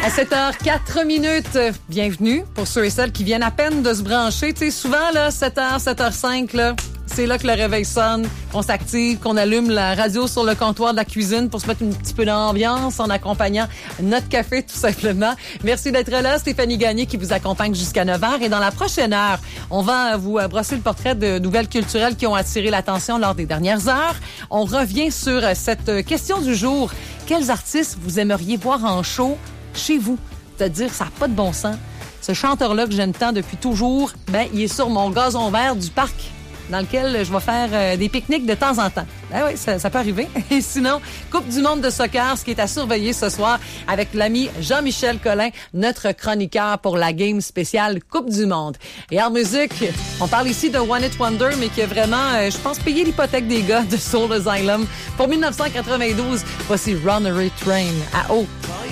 À 7h04, bienvenue pour ceux et celles qui viennent à peine de se brancher. Tu sais, souvent, là, 7h, 7h05, là, c'est là que le réveil sonne, qu'on s'active, qu'on allume la radio sur le comptoir de la cuisine pour se mettre un petit peu d'ambiance en accompagnant notre café, tout simplement. Merci d'être là. Stéphanie Gagné qui vous accompagne jusqu'à 9h. Et dans la prochaine heure, on va vous brosser le portrait de nouvelles culturelles qui ont attiré l'attention lors des dernières heures. On revient sur cette question du jour. Quels artistes vous aimeriez voir en show chez vous? C'est-à-dire, ça n'a pas de bon sens. Ce chanteur-là que j'aime tant depuis toujours, ben, il est sur mon gazon vert du parc, dans lequel je vais faire des pique-niques de temps en temps. Ben oui, ça peut arriver. Et sinon, Coupe du monde de soccer, ce qui est à surveiller ce soir avec l'ami Jean-Michel Collin, notre chroniqueur pour la game spéciale Coupe du monde. Et en musique, on parle ici de One Hit Wonder, mais qui a vraiment, je pense, payé l'hypothèque des gars de Soul Asylum. Pour 1992, voici Runaway Train à eau.